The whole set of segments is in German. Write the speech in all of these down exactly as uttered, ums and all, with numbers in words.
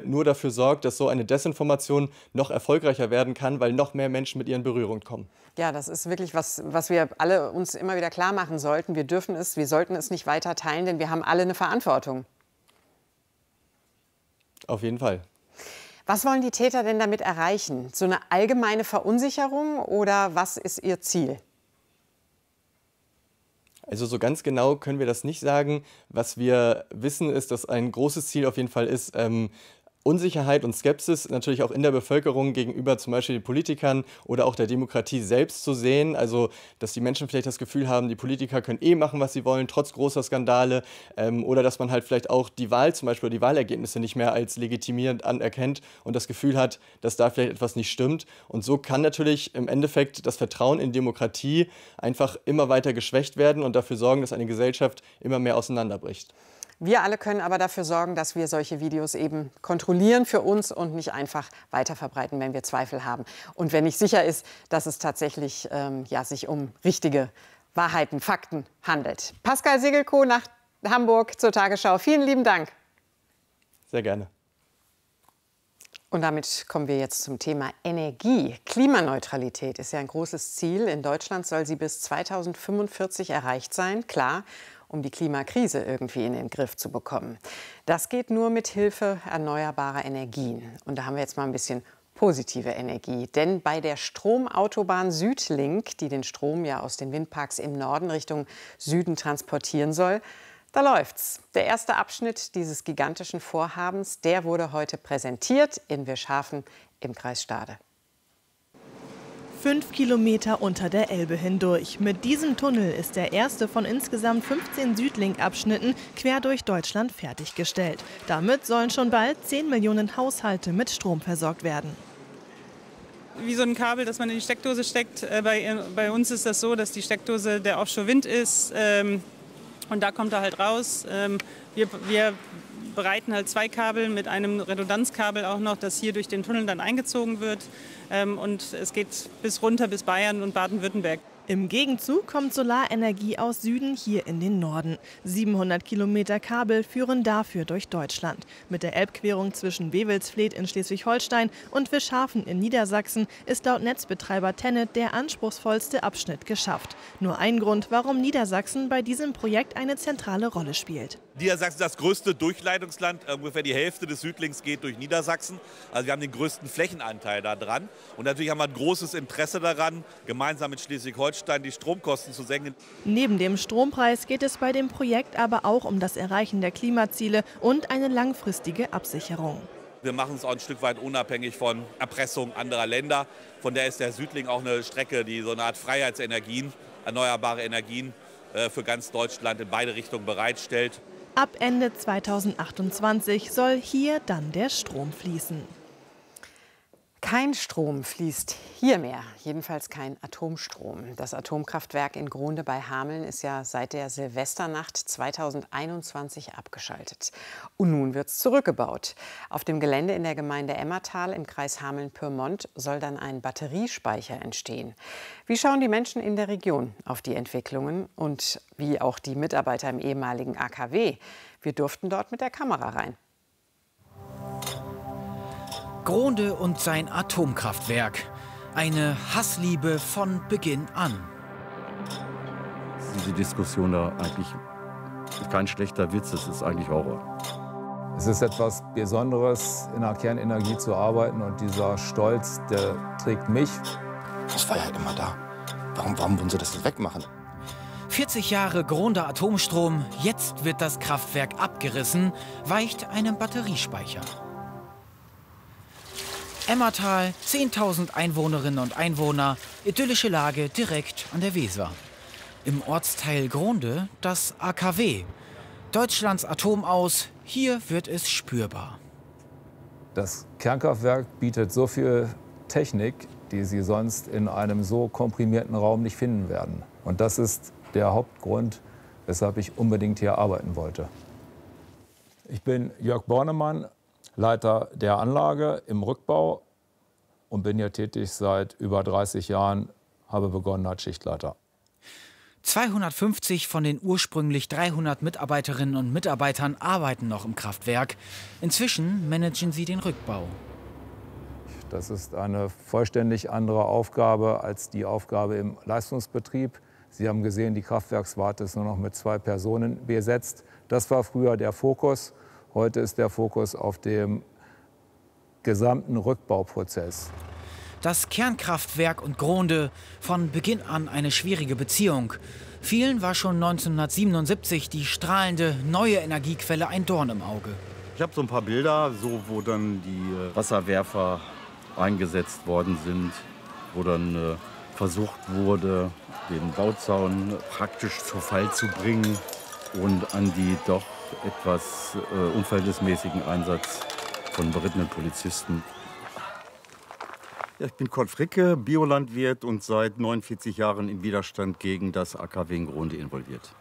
nur dafür sorgt, dass so eine Desinformation noch erfolgreicher werden kann, weil noch mehr Menschen mit ihr in Berührung kommen. Ja, das ist wirklich was, was wir alle uns immer wieder klar machen sollten. Wir dürfen es, wir sollten es nicht weiter teilen, denn wir haben alle eine Verantwortung. Auf jeden Fall. Was wollen die Täter denn damit erreichen? So eine allgemeine Verunsicherung oder was ist ihr Ziel? Also so ganz genau können wir das nicht sagen. Was wir wissen, ist, dass ein großes Ziel auf jeden Fall ist, ähm, Unsicherheit und Skepsis natürlich auch in der Bevölkerung gegenüber zum Beispiel den Politikern oder auch der Demokratie selbst zu sehen. Also, dass die Menschen vielleicht das Gefühl haben, die Politiker können eh machen, was sie wollen, trotz großer Skandale. Ähm, oder dass man halt vielleicht auch die Wahl zum Beispiel, die Wahlergebnisse nicht mehr als legitimierend anerkennt und das Gefühl hat, dass da vielleicht etwas nicht stimmt. Und so kann natürlich im Endeffekt das Vertrauen in Demokratie einfach immer weiter geschwächt werden und dafür sorgen, dass eine Gesellschaft immer mehr auseinanderbricht. Wir alle können aber dafür sorgen, dass wir solche Videos eben kontrollieren für uns und nicht einfach weiterverbreiten, wenn wir Zweifel haben. Und wenn nicht sicher ist, dass es tatsächlich ähm, ja, sich um richtige Wahrheiten, Fakten handelt. Pascal Segelkow nach Hamburg zur Tagesschau. Vielen lieben Dank. Sehr gerne. Und damit kommen wir jetzt zum Thema Energie. Klimaneutralität ist ja ein großes Ziel. In Deutschland soll sie bis zweitausendfünfundvierzig erreicht sein. Klar, um die Klimakrise irgendwie in den Griff zu bekommen. Das geht nur mit Hilfe erneuerbarer Energien. Und da haben wir jetzt mal ein bisschen positive Energie. Denn bei der Stromautobahn Südlink, die den Strom ja aus den Windparks im Norden Richtung Süden transportieren soll, da läuft's. Der erste Abschnitt dieses gigantischen Vorhabens, der wurde heute präsentiert in Wischhafen im Kreis Stade. Fünf Kilometer unter der Elbe hindurch. Mit diesem Tunnel ist der erste von insgesamt fünfzehn Südlink-Abschnitten quer durch Deutschland fertiggestellt. Damit sollen schon bald zehn Millionen Haushalte mit Strom versorgt werden. Wie so ein Kabel, das man in die Steckdose steckt. Bei, bei uns ist das so, dass die Steckdose der Offshore-Wind ist. Ähm, und da kommt er halt raus. Ähm, wir, wir bereiten halt zwei Kabel mit einem Redundanzkabel auch noch, das hier durch den Tunnel dann eingezogen wird. Ähm, und es geht bis runter bis Bayern und Baden-Württemberg. Im Gegenzug kommt Solarenergie aus Süden hier in den Norden. siebenhundert Kilometer Kabel führen dafür durch Deutschland. Mit der Elbquerung zwischen Wewelsfleth in Schleswig-Holstein und Wischhafen in Niedersachsen ist laut Netzbetreiber Tennet der anspruchsvollste Abschnitt geschafft. Nur ein Grund, warum Niedersachsen bei diesem Projekt eine zentrale Rolle spielt. Niedersachsen ist das größte Durchleitungsland. Ungefähr die Hälfte des Südlinks geht durch Niedersachsen. Also wir haben den größten Flächenanteil da dran. Und natürlich haben wir ein großes Interesse daran, gemeinsam mit Schleswig-Holstein die Stromkosten zu senken. Neben dem Strompreis geht es bei dem Projekt aber auch um das Erreichen der Klimaziele und eine langfristige Absicherung. Wir machen es auch ein Stück weit unabhängig von Erpressung anderer Länder. Von der ist der Südlink auch eine Strecke, die so eine Art Freiheitsenergien, erneuerbare Energien für ganz Deutschland in beide Richtungen bereitstellt. Ab Ende zweitausendachtundzwanzig soll hier dann der Strom fließen. Kein Strom fließt hier mehr, jedenfalls kein Atomstrom. Das Atomkraftwerk in Grohnde bei Hameln ist ja seit der Silvesternacht zweitausendeinundzwanzig abgeschaltet. Und nun wird es zurückgebaut. Auf dem Gelände in der Gemeinde Emmertal im Kreis Hameln-Pyrmont soll dann ein Batteriespeicher entstehen. Wie schauen die Menschen in der Region auf die Entwicklungen und wie auch die Mitarbeiter im ehemaligen A K W? Wir durften dort mit der Kamera rein. Grohnde und sein Atomkraftwerk. Eine Hassliebe von Beginn an. Diese Diskussion da eigentlich ist kein schlechter Witz, es ist eigentlich Horror. Es ist etwas Besonderes, in der Kernenergie zu arbeiten und dieser Stolz, der trägt mich. Das war ja immer da. Warum, warum wollen Sie das jetzt wegmachen? vierzig Jahre Grohnde Atomstrom, jetzt wird das Kraftwerk abgerissen, weicht einem Batteriespeicher. Emmertal, zehntausend Einwohnerinnen und Einwohner, idyllische Lage direkt an der Weser. Im Ortsteil Grohnde das A K W. Deutschlands Atom aus, hier wird es spürbar. Das Kernkraftwerk bietet so viel Technik, die Sie sonst in einem so komprimierten Raum nicht finden werden. Und das ist der Hauptgrund, weshalb ich unbedingt hier arbeiten wollte. Ich bin Jörg Bornemann, Leiter der Anlage im Rückbau und bin hier tätig seit über dreißig Jahren, habe begonnen als Schichtleiter. zweihundertfünfzig von den ursprünglich dreihundert Mitarbeiterinnen und Mitarbeitern arbeiten noch im Kraftwerk. Inzwischen managen sie den Rückbau. Das ist eine vollständig andere Aufgabe als die Aufgabe im Leistungsbetrieb. Sie haben gesehen, die Kraftwerkswarte ist nur noch mit zwei Personen besetzt. Das war früher der Fokus. Heute ist der Fokus auf dem gesamten Rückbauprozess. Das Kernkraftwerk und Gronde, von Beginn an eine schwierige Beziehung. Vielen war schon neunzehnhundertsiebenundsiebzig die strahlende neue Energiequelle ein Dorn im Auge. Ich habe so ein paar Bilder, so, wo dann die Wasserwerfer eingesetzt worden sind, wo dann äh, versucht wurde, den Bauzaun praktisch zu Fall zu bringen und an die doch etwas äh, unverhältnismäßigen Einsatz von berittenen Polizisten. Ja, ich bin Kurt Fricke, Biolandwirt und seit neunundvierzig Jahren im Widerstand gegen das A K W in Gronde involviert.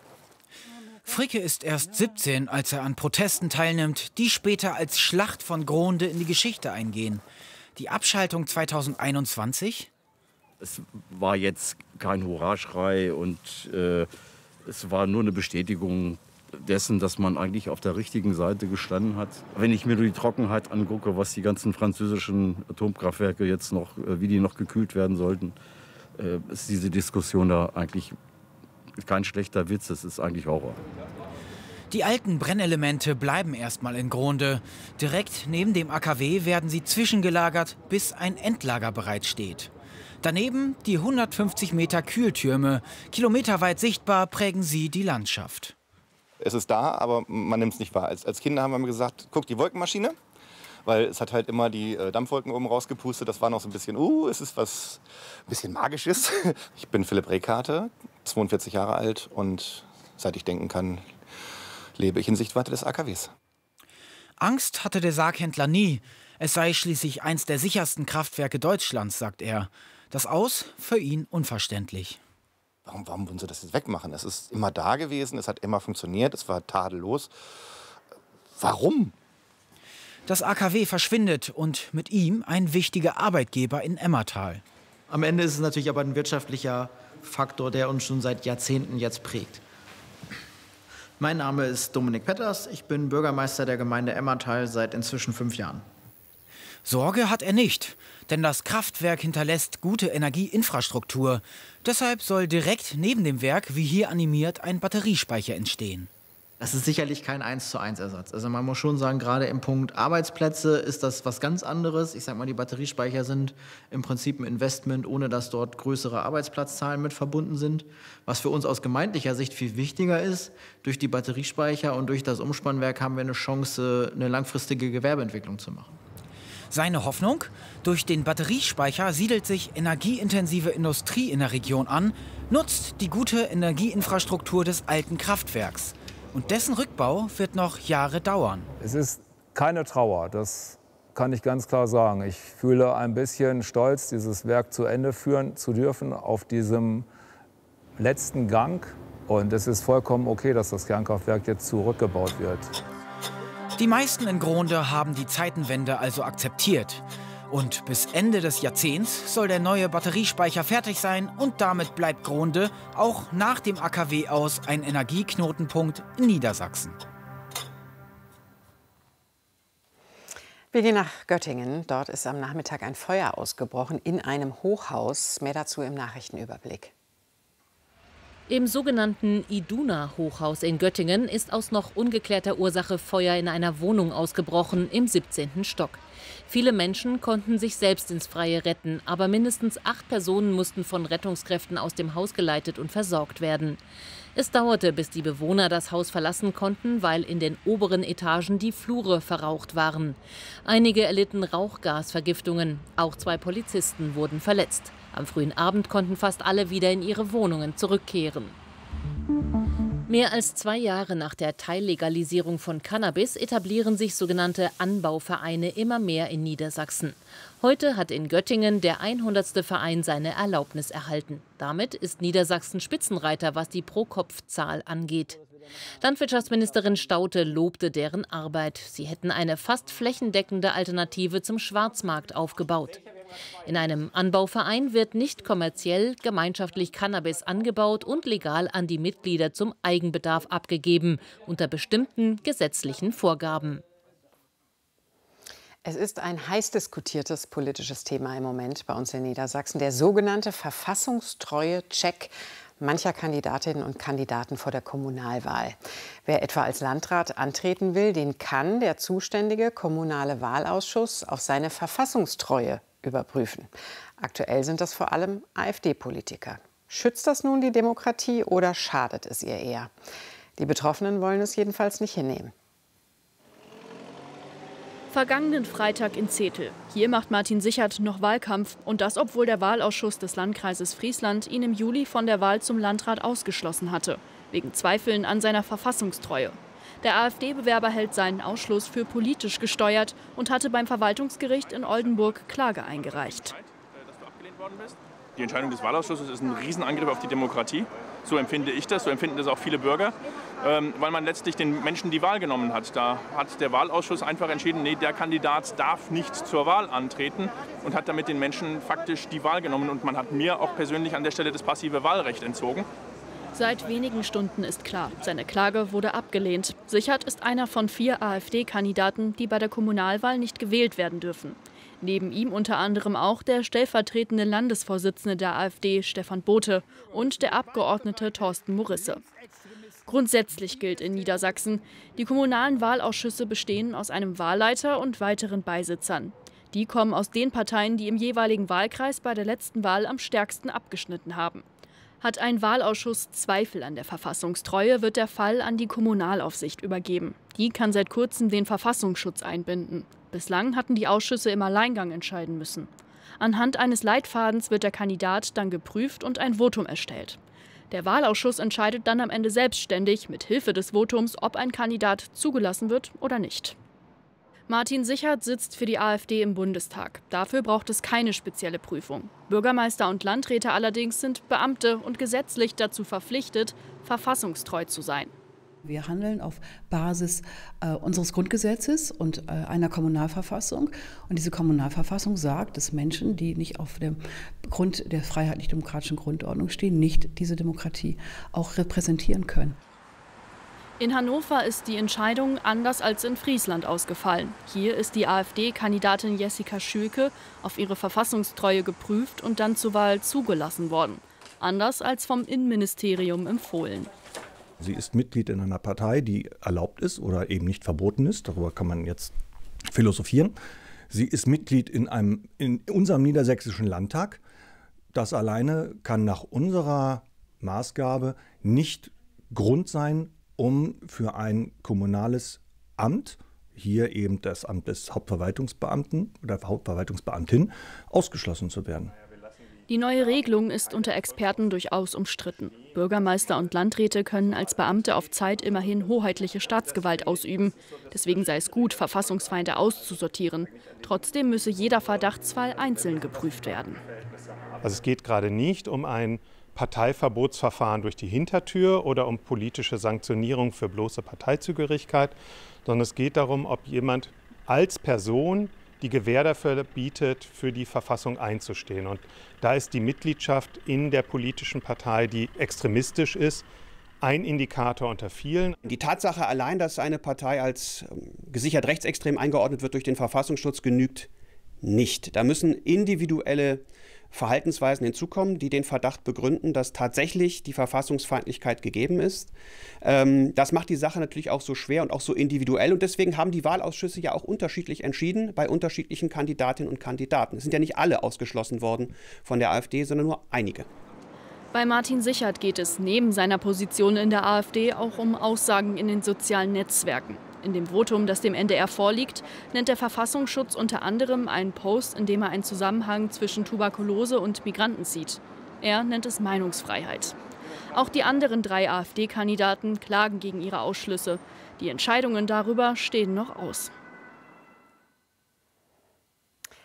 Fricke ist erst siebzehn, als er an Protesten teilnimmt, die später als Schlacht von Gronde in die Geschichte eingehen. Die Abschaltung zweitausendeinundzwanzig? Es war jetzt kein Hurraschrei und äh, es war nur eine Bestätigung dessen, dass man eigentlich auf der richtigen Seite gestanden hat. Wenn ich mir nur die Trockenheit angucke, was die ganzen französischen Atomkraftwerke jetzt noch, wie die noch gekühlt werden sollten, ist diese Diskussion da eigentlich kein schlechter Witz, es ist eigentlich Horror. Die alten Brennelemente bleiben erstmal in Gronde. Direkt neben dem A K W werden sie zwischengelagert, bis ein Endlager bereitsteht. Daneben die hundertfünfzig Meter Kühltürme. Kilometerweit sichtbar prägen sie die Landschaft. Es ist da, aber man nimmt es nicht wahr. Als, als Kinder haben wir gesagt, guck, die Wolkenmaschine. Weil es hat halt immer die äh, Dampfwolken oben rausgepustet. Das war noch so ein bisschen, uh, es ist was ein bisschen Magisches. Ich bin Philipp Rehkarte, zweiundvierzig Jahre alt und seit ich denken kann, lebe ich in Sichtweite des A K Ws. Angst hatte der Sarghändler nie. Es sei schließlich eins der sichersten Kraftwerke Deutschlands, sagt er. Das Aus für ihn unverständlich. Warum, warum wollen sie das jetzt wegmachen? Es ist immer da gewesen, es hat immer funktioniert, es war tadellos. Warum? Das A K W verschwindet und mit ihm ein wichtiger Arbeitgeber in Emmertal. Am Ende ist es natürlich aber ein wirtschaftlicher Faktor, der uns schon seit Jahrzehnten jetzt prägt. Mein Name ist Dominik Petters, ich bin Bürgermeister der Gemeinde Emmertal seit inzwischen fünf Jahren. Sorge hat er nicht, denn das Kraftwerk hinterlässt gute Energieinfrastruktur. Deshalb soll direkt neben dem Werk, wie hier animiert, ein Batteriespeicher entstehen. Das ist sicherlich kein eins zu eins Ersatz. Also man muss schon sagen, gerade im Punkt Arbeitsplätze ist das was ganz anderes. Ich sag mal, die Batteriespeicher sind im Prinzip ein Investment, ohne dass dort größere Arbeitsplatzzahlen mit verbunden sind. Was für uns aus gemeindlicher Sicht viel wichtiger ist, durch die Batteriespeicher und durch das Umspannwerk haben wir eine Chance, eine langfristige Gewerbeentwicklung zu machen. Seine Hoffnung? Durch den Batteriespeicher siedelt sich energieintensive Industrie in der Region an, nutzt die gute Energieinfrastruktur des alten Kraftwerks. Und dessen Rückbau wird noch Jahre dauern. Es ist keine Trauer, das kann ich ganz klar sagen. Ich fühle ein bisschen Stolz, dieses Werk zu Ende führen zu dürfen auf diesem letzten Gang. Und es ist vollkommen okay, dass das Kernkraftwerk jetzt zurückgebaut wird. Die meisten in Gronde haben die Zeitenwende also akzeptiert. Und bis Ende des Jahrzehnts soll der neue Batteriespeicher fertig sein und damit bleibt Gronde auch nach dem A K W aus ein Energieknotenpunkt in Niedersachsen. Wir gehen nach Göttingen. Dort ist am Nachmittag ein Feuer ausgebrochen in einem Hochhaus. Mehr dazu im Nachrichtenüberblick. Im sogenannten Iduna-Hochhaus in Göttingen ist aus noch ungeklärter Ursache Feuer in einer Wohnung ausgebrochen im siebzehnten Stock. Viele Menschen konnten sich selbst ins Freie retten, aber mindestens acht Personen mussten von Rettungskräften aus dem Haus geleitet und versorgt werden. Es dauerte, bis die Bewohner das Haus verlassen konnten, weil in den oberen Etagen die Flure verraucht waren. Einige erlitten Rauchgasvergiftungen, auch zwei Polizisten wurden verletzt. Am frühen Abend konnten fast alle wieder in ihre Wohnungen zurückkehren. Mehr als zwei Jahre nach der Teillegalisierung von Cannabis etablieren sich sogenannte Anbauvereine immer mehr in Niedersachsen. Heute hat in Göttingen der hundertste Verein seine Erlaubnis erhalten. Damit ist Niedersachsen Spitzenreiter, was die Pro-Kopf-Zahl angeht. Landwirtschaftsministerin Staudte lobte deren Arbeit. Sie hätten eine fast flächendeckende Alternative zum Schwarzmarkt aufgebaut. In einem Anbauverein wird nicht kommerziell gemeinschaftlich Cannabis angebaut und legal an die Mitglieder zum Eigenbedarf abgegeben, unter bestimmten gesetzlichen Vorgaben. Es ist ein heiß diskutiertes politisches Thema im Moment bei uns in Niedersachsen, der sogenannte Verfassungstreue-Check mancher Kandidatinnen und Kandidaten vor der Kommunalwahl. Wer etwa als Landrat antreten will, den kann der zuständige kommunale Wahlausschuss auf seine Verfassungstreue überprüfen. Aktuell sind das vor allem AfD-Politiker. Schützt das nun die Demokratie oder schadet es ihr eher? Die Betroffenen wollen es jedenfalls nicht hinnehmen. Vergangenen Freitag in Zetel. Hier macht Martin Sichert noch Wahlkampf. Und das, obwohl der Wahlausschuss des Landkreises Friesland ihn im Juli von der Wahl zum Landrat ausgeschlossen hatte. Wegen Zweifeln an seiner Verfassungstreue. Der AfD-Bewerber hält seinen Ausschluss für politisch gesteuert und hatte beim Verwaltungsgericht in Oldenburg Klage eingereicht. Die Entscheidung des Wahlausschusses ist ein Riesenangriff auf die Demokratie. So empfinde ich das, so empfinden das auch viele Bürger, ähm, weil man letztlich den Menschen die Wahl genommen hat. Da hat der Wahlausschuss einfach entschieden, nee, der Kandidat darf nicht zur Wahl antreten und hat damit den Menschen faktisch die Wahl genommen. Und man hat mir auch persönlich an der Stelle das passive Wahlrecht entzogen. Seit wenigen Stunden ist klar, seine Klage wurde abgelehnt. Sichert ist einer von vier AfD-Kandidaten, die bei der Kommunalwahl nicht gewählt werden dürfen. Neben ihm unter anderem auch der stellvertretende Landesvorsitzende der AfD, Stefan Bothe, und der Abgeordnete Thorsten Morisse. Grundsätzlich gilt in Niedersachsen, die kommunalen Wahlausschüsse bestehen aus einem Wahlleiter und weiteren Beisitzern. Die kommen aus den Parteien, die im jeweiligen Wahlkreis bei der letzten Wahl am stärksten abgeschnitten haben. Hat ein Wahlausschuss Zweifel an der Verfassungstreue, wird der Fall an die Kommunalaufsicht übergeben. Die kann seit kurzem den Verfassungsschutz einbinden. Bislang hatten die Ausschüsse im Alleingang entscheiden müssen. Anhand eines Leitfadens wird der Kandidat dann geprüft und ein Votum erstellt. Der Wahlausschuss entscheidet dann am Ende selbstständig mit Hilfe des Votums, ob ein Kandidat zugelassen wird oder nicht. Martin Sichert sitzt für die AfD im Bundestag. Dafür braucht es keine spezielle Prüfung. Bürgermeister und Landräte allerdings sind Beamte und gesetzlich dazu verpflichtet, verfassungstreu zu sein. Wir handeln auf Basis äh, unseres Grundgesetzes und äh, einer Kommunalverfassung. Und diese Kommunalverfassung sagt, dass Menschen, die nicht auf dem Grund der freiheitlich-demokratischen Grundordnung stehen, nicht diese Demokratie auch repräsentieren können. In Hannover ist die Entscheidung anders als in Friesland ausgefallen. Hier ist die AfD-Kandidatin Jessica Schülke auf ihre Verfassungstreue geprüft und dann zur Wahl zugelassen worden. Anders als vom Innenministerium empfohlen. Sie ist Mitglied in einer Partei, die erlaubt ist oder eben nicht verboten ist. Darüber kann man jetzt philosophieren. Sie ist Mitglied in, einem, in unserem niedersächsischen Landtag. Das alleine kann nach unserer Maßgabe nicht Grund sein, um für ein kommunales Amt, hier eben das Amt des Hauptverwaltungsbeamten oder Hauptverwaltungsbeamtin, ausgeschlossen zu werden. Die neue Regelung ist unter Experten durchaus umstritten. Bürgermeister und Landräte können als Beamte auf Zeit immerhin hoheitliche Staatsgewalt ausüben. Deswegen sei es gut, Verfassungsfeinde auszusortieren. Trotzdem müsse jeder Verdachtsfall einzeln geprüft werden. Also es geht gerade nicht um ein Parteiverbotsverfahren durch die Hintertür oder um politische Sanktionierung für bloße Parteizugehörigkeit, sondern es geht darum, ob jemand als Person die Gewähr dafür bietet, für die Verfassung einzustehen. Und da ist die Mitgliedschaft in der politischen Partei, die extremistisch ist, ein Indikator unter vielen. Die Tatsache allein, dass eine Partei als gesichert rechtsextrem eingeordnet wird durch den Verfassungsschutz, genügt nicht. Da müssen individuelle Verhaltensweisen hinzukommen, die den Verdacht begründen, dass tatsächlich die Verfassungsfeindlichkeit gegeben ist. Ähm, das macht die Sache natürlich auch so schwer und auch so individuell. Und deswegen haben die Wahlausschüsse ja auch unterschiedlich entschieden bei unterschiedlichen Kandidatinnen und Kandidaten. Es sind ja nicht alle ausgeschlossen worden von der AfD, sondern nur einige. Bei Martin Sichert geht es neben seiner Position in der AfD auch um Aussagen in den sozialen Netzwerken. In dem Votum, das dem N D R vorliegt, nennt der Verfassungsschutz unter anderem einen Post, in dem er einen Zusammenhang zwischen Tuberkulose und Migranten sieht. Er nennt es Meinungsfreiheit. Auch die anderen drei AfD-Kandidaten klagen gegen ihre Ausschlüsse. Die Entscheidungen darüber stehen noch aus.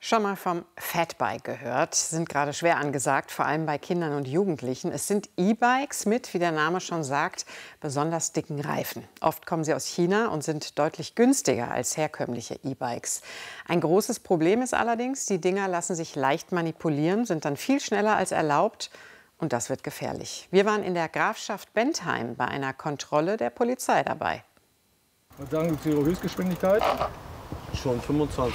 Schon mal vom Fatbike gehört, sind gerade schwer angesagt, vor allem bei Kindern und Jugendlichen. Es sind E-Bikes mit, wie der Name schon sagt, besonders dicken Reifen. Oft kommen sie aus China und sind deutlich günstiger als herkömmliche E-Bikes. Ein großes Problem ist allerdings, die Dinger lassen sich leicht manipulieren, sind dann viel schneller als erlaubt und das wird gefährlich. Wir waren in der Grafschaft Bentheim bei einer Kontrolle der Polizei dabei. Was sagen Sie zu Ihrer Höchstgeschwindigkeit? Schon fünfundzwanzig.